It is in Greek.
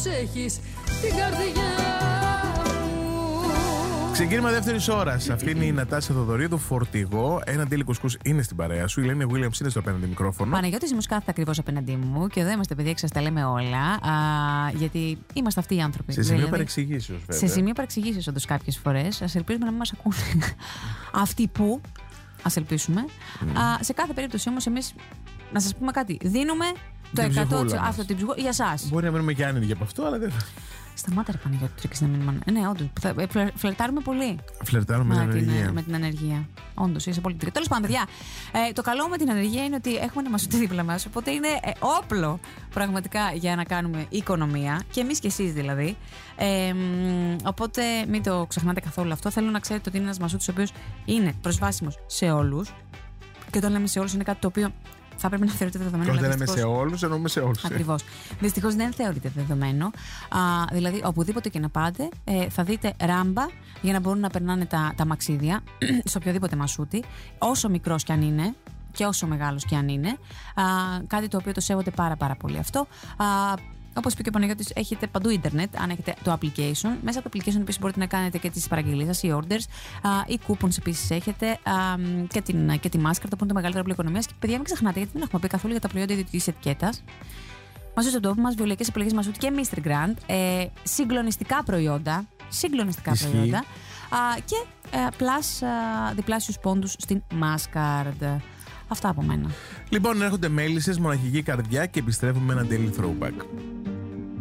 έχεις την καρδιά μου. Ξεκίνημα δεύτερης ώρας. Αυτή είναι η Νατάσα Θοδωρίδου, Φορτηγό. Ένα Ντίλι Κουσκούς είναι στην παρέα σου. Η Ελένη Βίλιαμς είναι στο απέναντι μικρόφωνο. Παναγιώτης Ζημούς κάθεται ακριβώς απέναντί μου και εδώ είμαστε, παιδιά, σας τα λέμε όλα. Γιατί είμαστε αυτοί οι άνθρωποι. Σε σημείο παρεξηγήσεως, βέβαια. Σε σημείο παρεξηγήσεως, όντως, κάποιες φορές. Ας ελπίζουμε να μην μας ακούνε αυτοί που. Ας ελπίσουμε. Σε κάθε περίπτωση όμως, εμείς, να σας πούμε κάτι, δίνουμε το 100% αυτό την ψυχούλα για σας. Μπορεί να μείνουμε και άνετοι από αυτό, αλλά δεν. Σταμάτα, ρε Παναγιώτη, τρίκεις να μείνουμε. Ναι, όντως. Φλερτάρουμε πολύ. Φλερτάρουμε με την ανεργία. Με την ανεργία. Όντως, είσαι πολύ τρίκη. Τέλος πάντων, παιδιά, το καλό με την ανεργία είναι ότι έχουμε ένα μασούτη δίπλα μας. Οπότε είναι όπλο πραγματικά για να κάνουμε οικονομία. Και εμείς και εσείς δηλαδή. Οπότε μην το ξεχνάτε καθόλου αυτό. Θέλω να ξέρετε ότι είναι ένας μασούτης ο οποίος είναι προσβάσιμος σε όλους. Και όταν λέμε σε όλους, είναι κάτι το οποίο θα πρέπει να θεωρείται δεδομένο. Όταν λέμε σε όλους, εννοούμε σε όλους. Ακριβώς. Δυστυχώς δεν θεωρείται δεδομένο. Δηλαδή, οπουδήποτε και να πάτε, θα δείτε ράμπα για να μπορούν να περνάνε τα μαξίδια σε οποιοδήποτε μασούτη, όσο μικρός κι αν είναι και όσο μεγάλος κι αν είναι. Κάτι το οποίο το σέβονται πάρα πολύ αυτό. Όπως είπε και ο Παναγιώτης, έχετε παντού ίντερνετ, αν έχετε το application. Μέσα από το application επίσης μπορείτε να κάνετε και τις παραγγελίες σας, οι orders, οι coupons επίσης έχετε, και τη Mastercard, που είναι το μεγαλύτερο όπλο οικονομίας. Και παιδιά, μην ξεχνάτε, γιατί δεν έχουμε πει καθόλου για τα προϊόντα ιδιωτικής ετικέτας. Μαζί στον τόπο μας, βιολογικές επιλογές μασούτη και Mr. Grand, συγκλονιστικά προϊόντα. Και διπλάσιους πόντους στην Mastercard. Αυτά από μένα. Λοιπόν, έρχονται μέλισσες, μοναχική καρδιά και επιστρέφουμε με ένα daily throwback.